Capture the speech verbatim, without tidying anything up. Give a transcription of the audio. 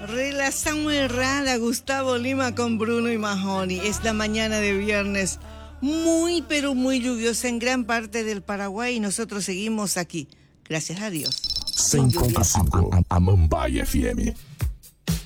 Relación muy rara, Gustavo Lima con Bruno y Mahoney. Es la mañana de viernes, muy pero muy lluviosa en gran parte del Paraguay y nosotros seguimos aquí, gracias a Dios. cinco a Mumbai F M.